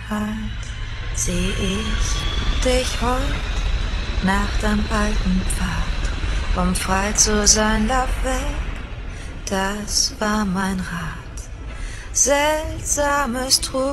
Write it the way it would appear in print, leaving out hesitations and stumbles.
Vergangenheit seh ich dich heut Nacht am alten Pfad. Um frei zu sein, lauf weg, das war mein Rat. Seltsames Trug